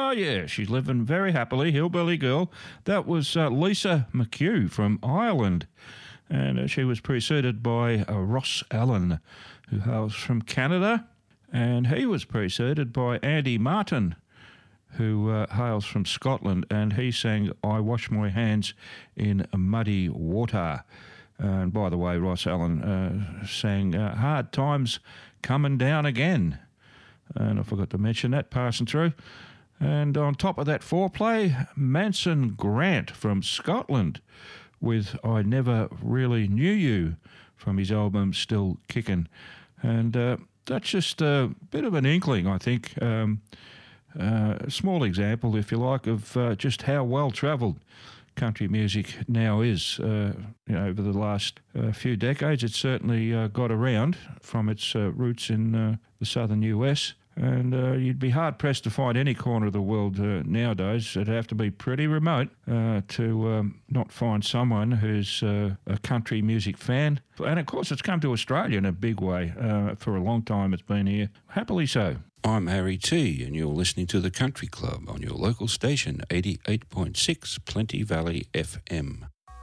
Oh, yeah, she's living very happily, hillbilly girl. That was Lisa McHugh from Ireland. And she was preceded by Ross Allen, who hails from Canada. And he was preceded by Andy Martin, who hails from Scotland. And he sang I Wash My Hands in Muddy Water. And by the way, Ross Allen sang Hard Times Coming Down Again. And I forgot to mention that passing through. And on top of that foreplay, Manson Grant from Scotland with I Never Really Knew You from his album Still Kickin'. And that's just a bit of an inkling, I think, a small example, if you like, of just how well-travelled country music now is. Over the last few decades, it's certainly got around from its roots in the southern US. And you'd be hard-pressed to find any corner of the world nowadays. It'd have to be pretty remote to not find someone who's a country music fan. And, of course, it's come to Australia in a big way. For a long time it's been here. Happily so. I'm Harry T, and you're listening to The Country Club on your local station, 88.6 Plenty Valley FM.